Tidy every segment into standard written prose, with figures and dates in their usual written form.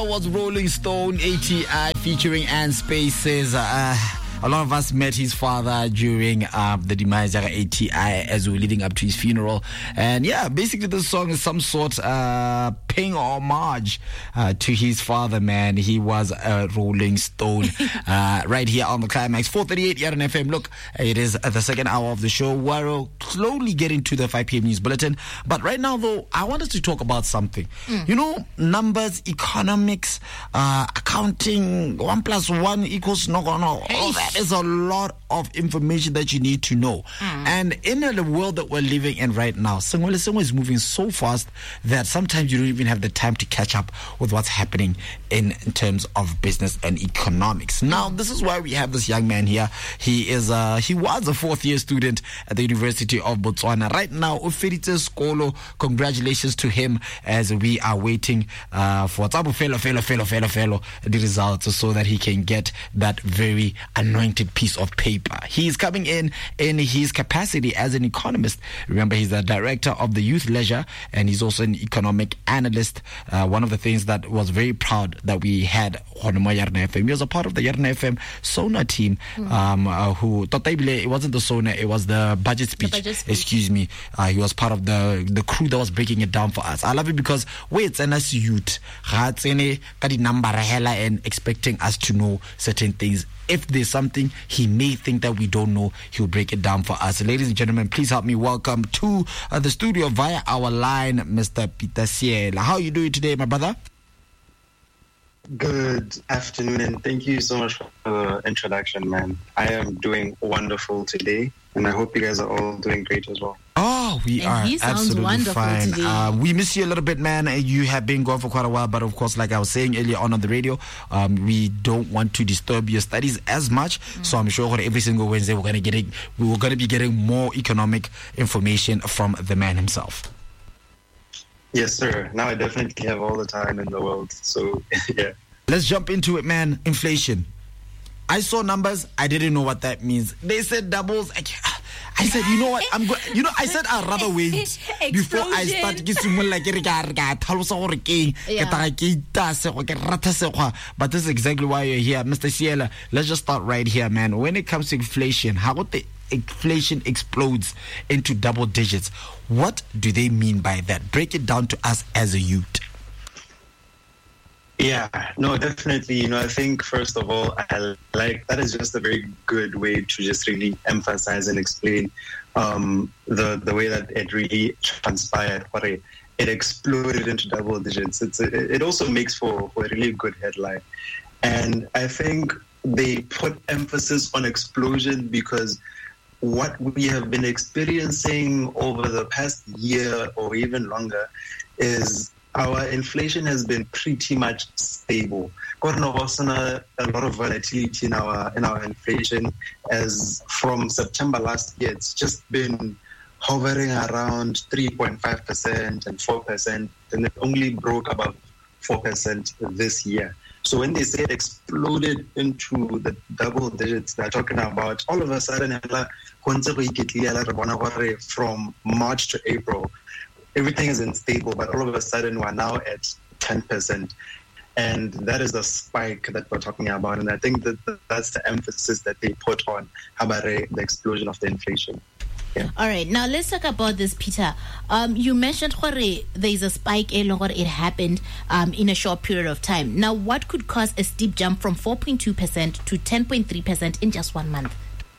Was Rolling Stone ATI featuring Ann Spaces. A lot of us met his father during the demise of ATI as we were leading up to his funeral. And yeah, basically this song is some sort paying homage to his father, man. He was a Rolling Stone right here on the Climax. 4:38 here on FM. Look, it is the second hour of the show. We're slowly getting to the 5 p.m. news bulletin. But right now, though, I want us to talk about something. You know, numbers, economics, accounting, 1 + 1 = no. All that is a lot of information that you need to know. And in the world that we're living in right now, Sengwe is moving so fast that sometimes you don't even have the time to catch up with what's happening in terms of business and economics. Now, this is why we have this young man here. He was a fourth-year student at the University of Botswana. Right now, Ufeditse Skolo, congratulations to him as we are waiting for Tsabu fellow the results so that he can get that very anointed piece of paper. He's coming in his capacity as an economist. Remember, he's the director of the Youth Leisure, and he's also an economic analyst. One of the things that was very proud that we had Honoma Yarna FM. He was a part of the Yarna FM Sona team, who it wasn't the Sona, it was the budget speech. Excuse me. He was part of the crew that was breaking it down for us. I love it because it's an youth and expecting us to know certain things. If there's something he may think that we don't know, he'll break it down for us. Ladies and gentlemen, please help me welcome to the studio via our line, Mr. Peter Siela. How are you doing today, my brother? Good afternoon, and thank you so much for the introduction, man. I am doing wonderful today, and I hope you guys are all doing great as well. Oh, we are absolutely fine. We miss you a little bit, man. You have been gone for quite a while, but of course, like I was saying earlier on the radio, we don't want to disturb your studies as much. So I'm sure every single Wednesday we're going to be getting more economic information from the man himself. Yes, sir. Now I definitely have all the time in the world. So, yeah. Let's jump into it, man. Inflation. I saw numbers. I didn't know what that means. They said doubles. I said, you know what? I said I'd rather wait before I start getting like but this is exactly why you're here. Mr. Siela, let's just start right here, man. When it comes to inflation, how would the inflation explodes into double digits? What do they mean by that? Break it down to us as a youth. Yeah, no, definitely. I think first of all, that is just a very good way to just really emphasize and explain the way that it really transpired. It exploded into double digits. It also makes for a really good headline. And I think they put emphasis on explosion because what we have been experiencing over the past year or even longer is our inflation has been pretty much stable. A lot of volatility in our inflation, as from September last year, it's just been hovering around 3.5% and 4%, and it only broke above 4% this year. So when they say it exploded into the double digits, they're talking about all of a sudden from March to April, everything is unstable, but all of a sudden we're now at 10%. And that is the spike that we're talking about. And I think that's the emphasis that they put on the explosion of the inflation. Yeah. All right. Now let's talk about this, Peter. You mentioned there's a spike it happened in a short period of time. Now, what could cause a steep jump from 4.2% to 10.3% in just 1 month?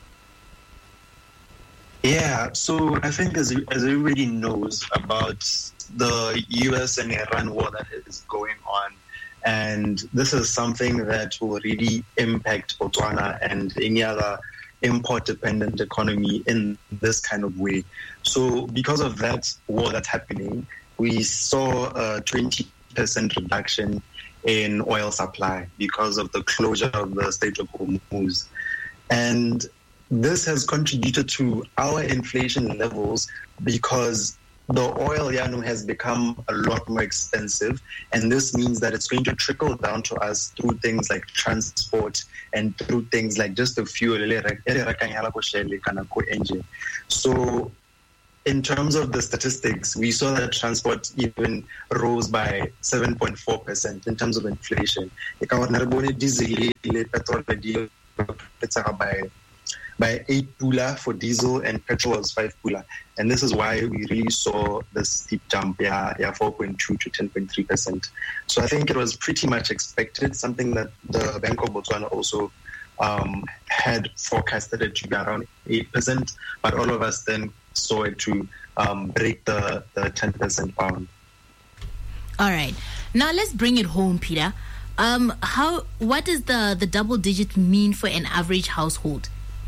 Yeah, so I think as everybody knows about the U.S. and Iran war that is going on, and this is something that will really impact Botswana and any other import-dependent economy in this kind of way. So because of that war that's happening, we saw a 20% reduction in oil supply because of the closure of the Strait of Hormuz. And this has contributed to our inflation levels because the oil has become a lot more expensive, and this means that it's going to trickle down to us through things like transport and through things like just the fuel. So in terms of the statistics, we saw that transport even rose by 7.4% in terms of inflation. By 8 pula for diesel, and petrol was 5 pula. And this is why we really saw this steep jump, 4.2 to 10.3%. So I think it was pretty much expected, something that the Bank of Botswana also had forecasted it to be around 8%, but all of us then saw it to break the 10% bound. All right. Now let's bring it home, Peter. What does the double digit mean for an average household?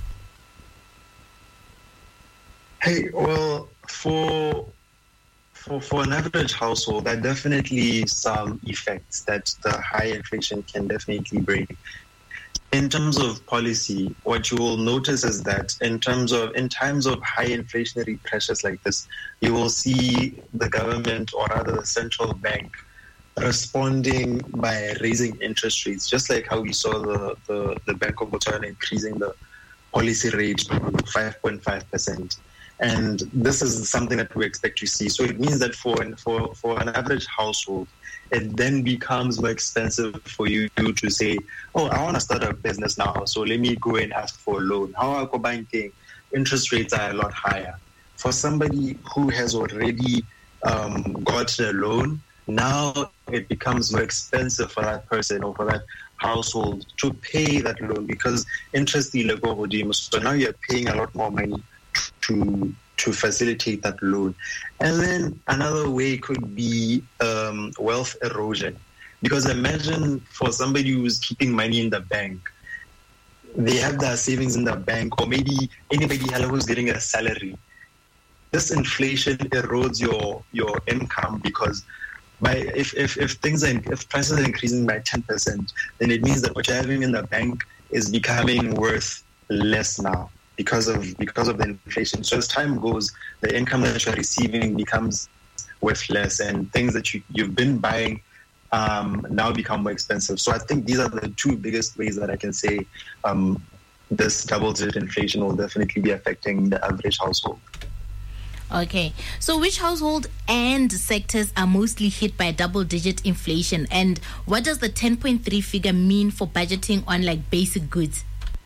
Hey, well, for an average household, there are definitely some effects that the high inflation can definitely bring. In terms of policy, what you will notice is that in times of high inflationary pressures like this, you will see the government, or rather the central bank, responding by raising interest rates, just like how we saw the Bank of Botswana increasing the policy rate to 5.5%. And this is something that we expect to see. So it means that for an average household, it then becomes more expensive for you to say, oh, I want to start a business now, so let me go and ask for a loan. How I go banking? Interest rates are a lot higher. For somebody who has already got a loan, now it becomes more expensive for that person or for that household to pay that loan, because interest is like, so now you're paying a lot more money to facilitate that loan. And then another way could be wealth erosion. Because imagine for somebody who's keeping money in the bank, they have their savings in the bank, or maybe anybody who's getting a salary. This inflation erodes your income, because if prices are increasing by 10%, then it means that what you're having in the bank is becoming worth less now, because of the inflation. So as time goes, the income that you're receiving becomes worth less, and things that you've been buying now become more expensive. So I think these are the two biggest ways that I can say this double-digit inflation will definitely be affecting the average household. Okay, so which household and sectors are mostly hit by double-digit inflation, and what does the 10.3 figure mean for budgeting on like basic goods?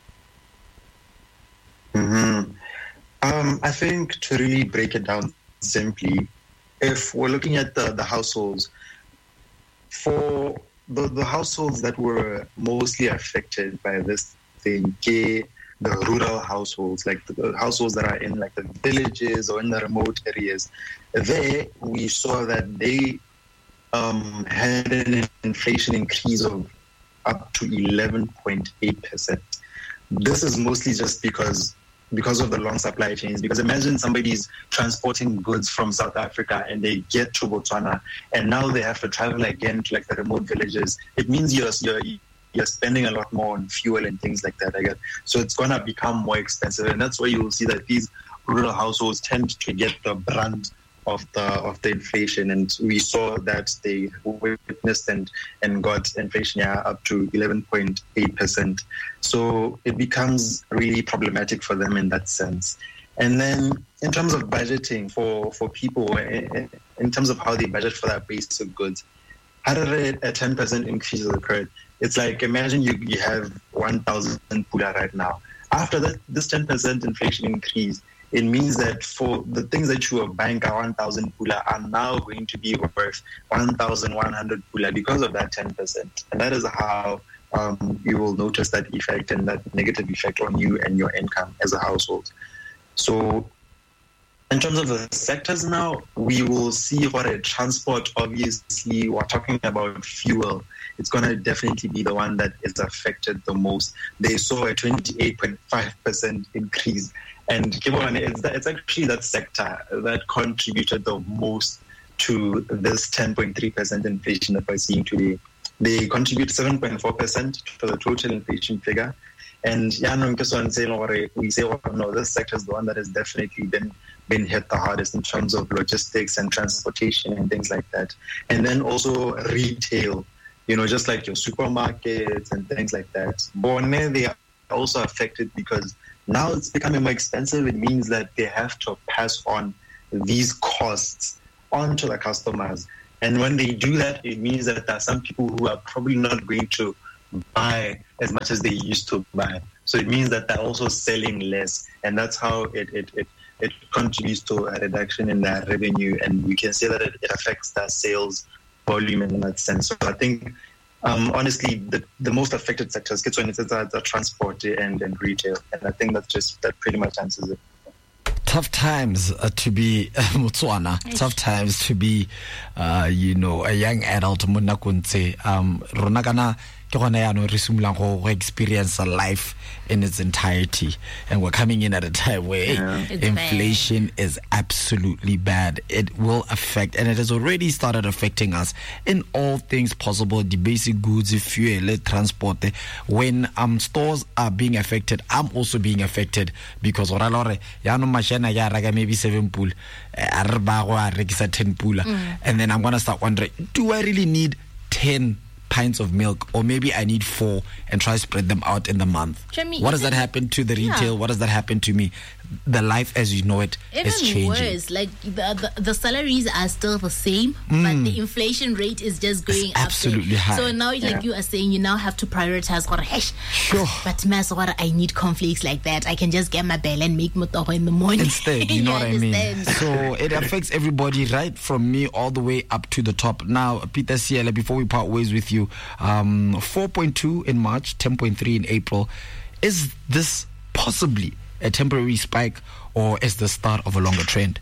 I think to really break it down simply, if we're looking at the households, for the households that were mostly affected by this thing, the rural households, like the households that are in like the villages or in the remote areas, there we saw that they had an inflation increase of up to 11.8%. This is mostly just because of the long supply chains. Because imagine somebody's transporting goods from South Africa and they get to Botswana, and now they have to travel again to like the remote villages. It means you're spending a lot more on fuel and things like that, I guess. So it's gonna become more expensive, and that's why you will see that these rural households tend to get the brunt of the inflation. And we saw that they witnessed and got inflation up to 11.8%. So it becomes really problematic for them in that sense. And then in terms of budgeting for people, in terms of how they budget for their basic goods, how did a 10% increase occurred? It's like, imagine you have 1,000 pula right now. After that, this 10% inflation increase, it means that for the things that you are buying at 1,000 pula are now going to be worth 1,100 pula because of that 10%. And that is how you will notice that effect and that negative effect on you and your income as a household. So in terms of the sectors now, we will see what a transport, obviously, we're talking about fuel. It's going to definitely be the one that is affected the most. They saw a 28.5% increase. And it's actually that sector that contributed the most to this 10.3% inflation that we're seeing today. They contribute 7.4% to the total inflation figure. And we say, no, this sector is the one that has definitely been hit the hardest in terms of logistics and transportation and things like that. And then also retail, just like your supermarkets and things like that. But they are also affected because now it's becoming more expensive. It means that they have to pass on these costs onto the customers. And when they do that, it means that there are some people who are probably not going to buy as much as they used to buy. So it means that they're also selling less, and that's how it contributes to a reduction in their revenue, and we can say that it affects their sales volume in that sense. So I think, honestly, the most affected sectors, are transport and retail, and I think that pretty much answers it. Tough times to be Motswana. Tough times to be, a young adult. Ronakana experience a life in its entirety, and we're coming in at a time where inflation is absolutely bad. It will affect, and it has already started affecting us in all things possible. The basic goods, fuel, transport. When stores are being affected, I'm also being affected, because maybe 7 pool, 10 pool, and then I'm gonna start wondering, do I really need 10 pints of milk, or maybe I need 4 and try to spread them out in the month? What does that happen to the retail? What does that happen to me? The life as you know it is changing. Worse, like the salaries are still the same, but the inflation rate is just going up. Absolutely high. So now, like you are saying, you now have to prioritize. Sure. But I need cornflakes like that. I can just get my bell and make motoho in the morning instead. You know what I mean? So it affects everybody, right from me all the way up to the top. Now, Peter Siele, before we part ways with you, 4.2 in March, 10.3 in April. Is this possibly a temporary spike, or is the start of a longer trend?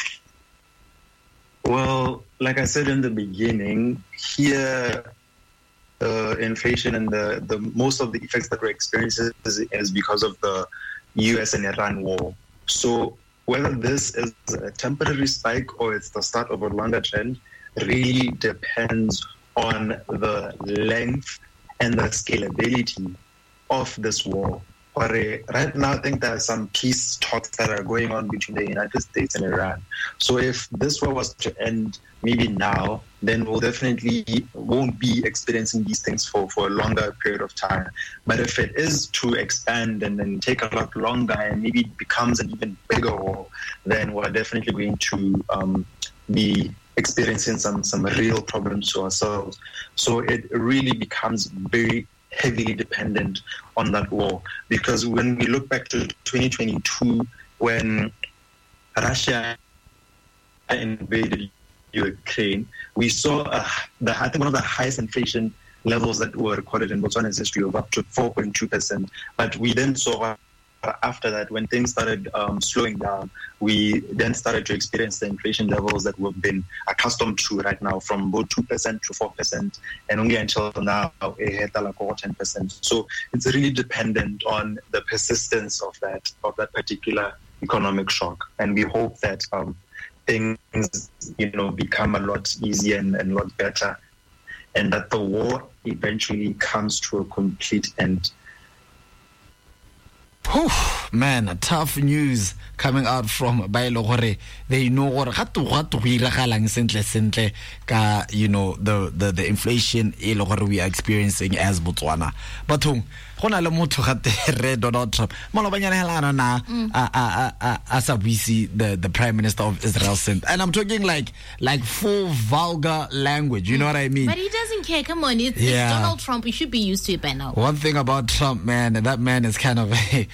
Well, like I said in the beginning, here inflation and the most of the effects that we're experiencing is because of the US and Iran war. So whether this is a temporary spike or it's the start of a longer trend really depends on the length and the scalability of this war. Right now, I think there are some peace talks that are going on between the United States and Iran. So if this war was to end maybe now, then we'll definitely won't be experiencing these things for a longer period of time. But if it is to expand and then take a lot longer and maybe it becomes an even bigger war, then we're definitely going to be experiencing some real problems to ourselves. So it really becomes very heavily dependent on that war, because when we look back to 2022, when Russia invaded Ukraine, we saw I think one of the highest inflation levels that were recorded in Botswana's history of up to 4.2%. But we then saw after that, when things started slowing down, we then started to experience the inflation levels that we've been accustomed to right now, from about 2% to 4%, and only until now, 10%. So it's really dependent on the persistence of that particular economic shock, and we hope that things, become a lot easier and a lot better, and that the war eventually comes to a complete end. Whew, man, tough news coming out from Baelo Gore. They know what the inflation we are experiencing as Botswana. But Donald Trump we see the Prime Minister of Israel sent, and I'm talking like full vulgar language, you know what I mean? But he doesn't care. Come on, it's Donald Trump. We should be used to it by now. One thing about Trump, man, that man is kind of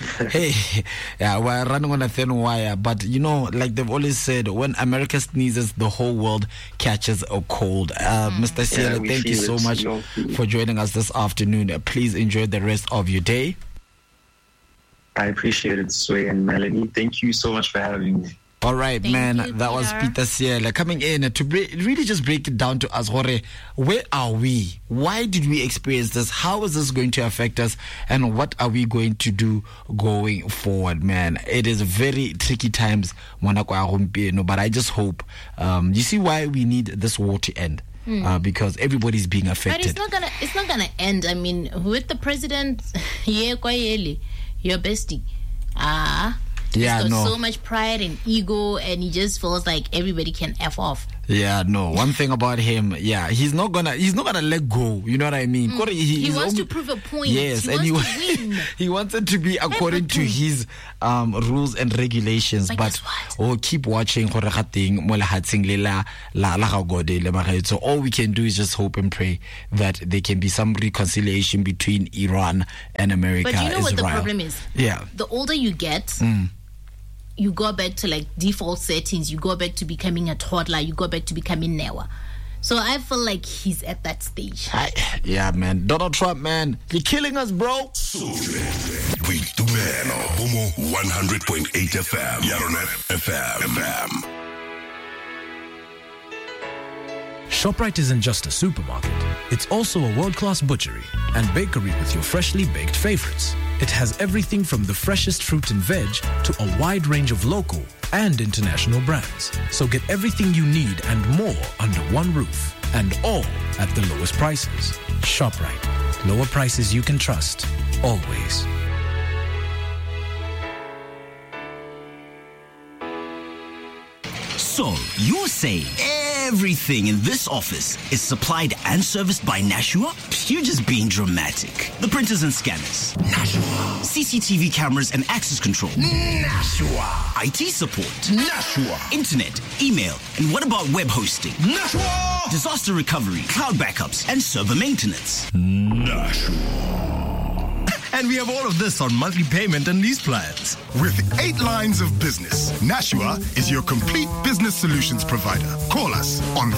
we're running on a thin wire, but like they've always said, when America sneezes, the whole world catches a cold. Mr. Siele, thank you so much for joining us this afternoon. Please enjoy the rest of your day. I appreciate it, Sway and Melanie. Thank you so much for having me. All right, man. That was Peter Siele coming in to really just break it down to us. Where are we? Why did we experience this? How is this going to affect us? And what are we going to do going forward, man? It is very tricky times, but I just hope, you see why we need this war to end. Because everybody's being affected. But it's not gonna end. I mean, with the president, your bestie. He's got so much pride and ego, and he just feels like everybody can F off. Yeah, no. One thing about him, he's not gonna let go. You know what I mean? He wants to prove a point. Yes, he wants to win. He wants it to be according to his rules and regulations. But keep watching. So all we can do is just hope and pray that there can be some reconciliation between Iran and America. But you know Israel. what the problem is? Yeah. The older you get, you go back to like default settings, you go back to becoming a toddler, you go back to becoming Newa. So I feel like he's at that stage. Yeah, man. Donald Trump, man. You're killing us, bro. 100.8 FM. Yaronet FM. ShopRite isn't just a supermarket. It's also a world-class butchery and bakery with your freshly baked favorites. It has everything from the freshest fruit and veg to a wide range of local and international brands. So get everything you need and more under one roof, and all at the lowest prices. ShopRite. Lower prices you can trust. Always. So, you're saying everything in this office is supplied and serviced by Nashua? You're just being dramatic. The printers and scanners. Nashua. CCTV cameras and access control. Nashua. IT support. Nashua. Internet, email, and what about web hosting? Nashua. Disaster recovery, cloud backups, and server maintenance. Nashua. And we have all of this on monthly payment and lease plans. With 8 lines of business, Nashua is your complete business solutions provider. Call us on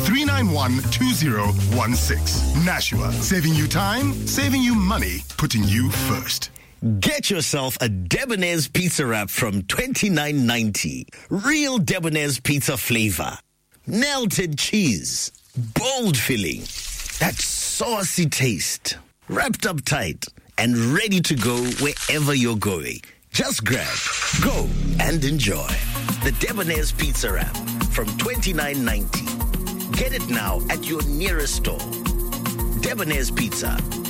391-2016. Nashua, saving you time, saving you money, putting you first. Get yourself a Debonair's pizza wrap from $29.90. Real Debonair's pizza flavor. Melted cheese. Bold filling. That saucy taste. Wrapped up tight and ready to go wherever you're going. Just grab, go, and enjoy. The Debonair's Pizza Wrap from $29.90. Get it now at your nearest store. Debonair's Pizza,